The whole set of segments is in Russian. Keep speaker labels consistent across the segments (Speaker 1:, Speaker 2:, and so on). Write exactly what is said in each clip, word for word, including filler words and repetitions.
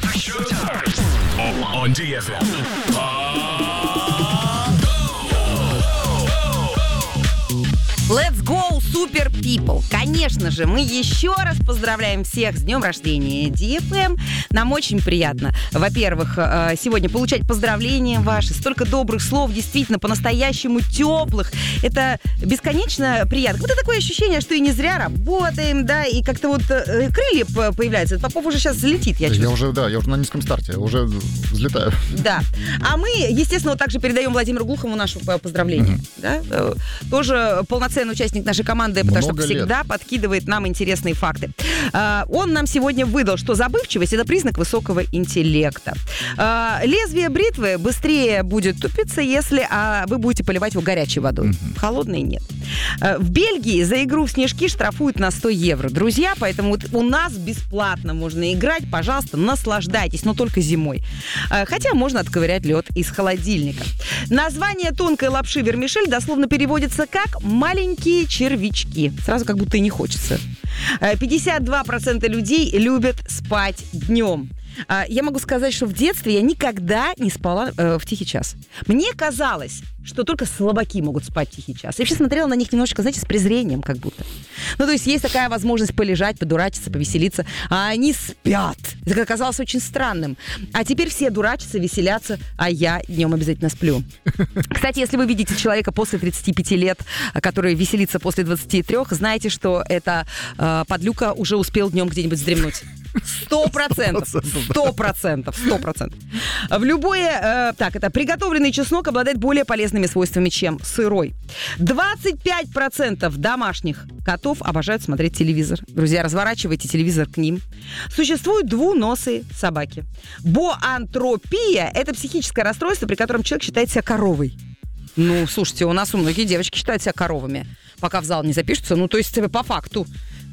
Speaker 1: On ди эф эм.
Speaker 2: Let's go, super people! Конечно же, мы еще раз поздравляем всех с днем рождения ди эф эм. Нам очень приятно, во-первых, сегодня получать поздравления ваши, столько добрых слов, действительно, по-настоящему теплых. Это бесконечно приятно. Вот такое ощущение, что и не зря работаем, да, и как-то вот крылья появляются. Попов уже сейчас взлетит, я чувствую.
Speaker 3: Я уже, да, я уже на низком старте, уже взлетаю.
Speaker 2: Да. А мы, естественно, вот также передаем Владимиру Глухову наше поздравление. Mm-hmm. Да? Тоже полноценный участник нашей команды, потому
Speaker 3: Много
Speaker 2: что всегда
Speaker 3: лет.
Speaker 2: подкидывает нам интересные факты. Он нам сегодня выдал, что забывчивость — это признак высокого интеллекта. Лезвие бритвы быстрее будет тупиться, если вы будете поливать его горячей водой. Mm-hmm. Холодной нет. В Бельгии за игру в снежки штрафуют на сто евро. Друзья, поэтому вот у нас бесплатно можно играть. Пожалуйста, наслаждайтесь, но только зимой. Хотя можно отковырять лед из холодильника. Название тонкой лапши вермишель дословно переводится как «маленькие червячки». Сразу как будто и не хочется. пятьдесят два процента людей любят спать днем. Я могу сказать, что в детстве я никогда не спала э, в тихий час. Мне казалось, что только слабаки могут спать в тихий час. Я вообще смотрела на них немножечко, знаете, с презрением как будто. Ну, то есть есть такая возможность полежать, подурачиться, повеселиться, а они спят. Это оказалось очень странным. А теперь все дурачатся, веселятся, а я днем обязательно сплю. Кстати, если вы видите человека после тридцати пяти лет, который веселится после двадцати трёх, знаете, что эта э, подлюка уже успел днем где-нибудь вздремнуть. Сто процентов. Сто процентов. Сто процентов. В любое... Э, так, это приготовленный чеснок обладает более полезными свойствами, чем сырой. двадцать пять процентов домашних котов обожают смотреть телевизор. Друзья, разворачивайте телевизор к ним. Существуют двуносые собаки. Боантропия — это психическое расстройство, при котором человек считает себя коровой. Ну, слушайте, у нас у многие девочки считают себя коровами, пока в зал не запишутся. Ну, то есть по факту...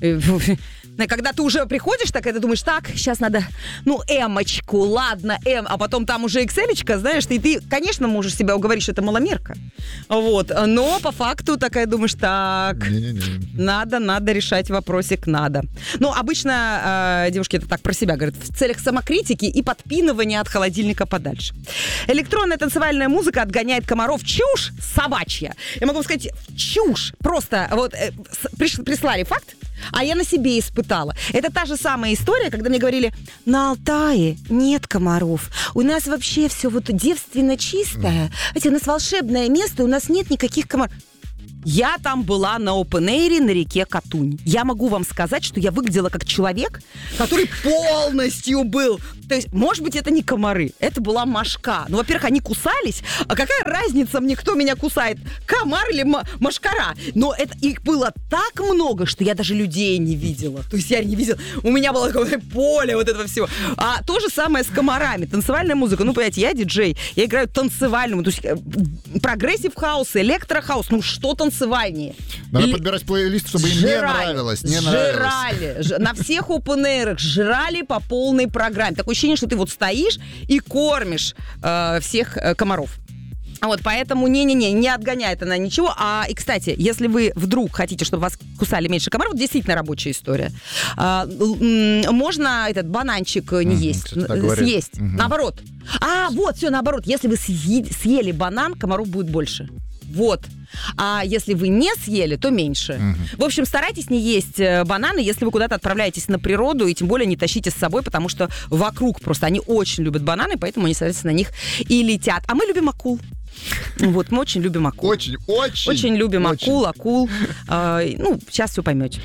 Speaker 2: Когда ты уже приходишь, так это думаешь, так, сейчас надо, ну, эмочку, ладно, эм, а потом там уже икселечка, знаешь, и ты, конечно, можешь себя уговорить, что это маломерка. Вот, но по факту такая думаешь, так,
Speaker 3: Не-не-не.
Speaker 2: надо, надо решать вопросик, надо. Ну, обычно э, девушки это так про себя говорят, в целях самокритики и подпинывания от холодильника подальше. Электронная танцевальная музыка отгоняет комаров. Чушь собачья. Я могу сказать, чушь. Просто вот э, приш, прислали факт, а я на себе испытала. Это та же самая история, когда мне говорили, на Алтае нет комаров. У нас вообще все вот девственно чистое. Знаете, у нас волшебное место, у нас нет никаких комаров. Я там была на опен-эйре на реке Катунь. Я могу вам сказать, что я выглядела как человек, который полностью был... То есть, может быть, это не комары, это была мошка. Ну, во-первых, они кусались. А какая разница мне, кто меня кусает? Комар или м- мошкара? Но это, их было так много, что я даже людей не видела. То есть я не видела. У меня было такое поле вот этого всего. А то же самое с комарами. Танцевальная музыка. Ну, понимаете, я диджей. Я играю танцевальную. То есть прогрессив хаус, электрохаус. Ну, что танцевальнее?
Speaker 3: Надо
Speaker 2: Л-
Speaker 3: подбирать плейлист, чтобы им не нравилось. Не
Speaker 2: жрали.
Speaker 3: нравилось.
Speaker 2: Ж- на всех опен-эйрах жрали по полной программе. Такое ощущение, что ты вот стоишь и кормишь э, всех э, комаров. Вот, поэтому не-не-не, не отгоняет она ничего. А, и, кстати, если вы вдруг хотите, чтобы вас кусали меньше комаров, вот действительно рабочая история. А, м- можно этот бананчик не
Speaker 3: Мгм,
Speaker 2: есть,
Speaker 3: кстати, так говорят.
Speaker 2: съесть.
Speaker 3: Мгм.
Speaker 2: Наоборот. А, вот, все наоборот. Если вы съели, съели банан, комаров будет больше. Вот. А если вы не съели, то меньше.
Speaker 3: Угу.
Speaker 2: В общем, старайтесь не есть бананы, если вы куда-то отправляетесь на природу, и тем более не тащите с собой, потому что вокруг просто они очень любят бананы, поэтому они, соответственно, на них и летят. А мы любим акул. Вот, мы очень любим акул.
Speaker 3: Очень, очень.
Speaker 2: Очень любим
Speaker 3: очень.
Speaker 2: акул, акул. Э, ну, сейчас все поймете.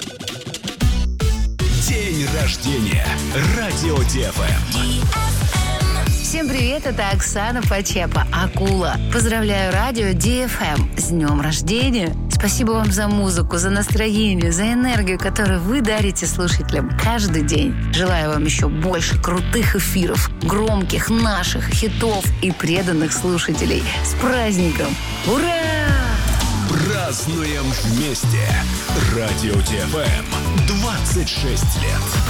Speaker 1: День рождения. Радио ди эф эм.
Speaker 4: Всем привет, это Оксана Почепа, Акула. Поздравляю радио ди эф эм с днем рождения. Спасибо вам за музыку, за настроение, за энергию, которую вы дарите слушателям каждый день. Желаю вам еще больше крутых эфиров, громких наших хитов и преданных слушателей. С праздником! Ура!
Speaker 1: Празднуем вместе. Радио ди эф эм. двадцать шесть лет.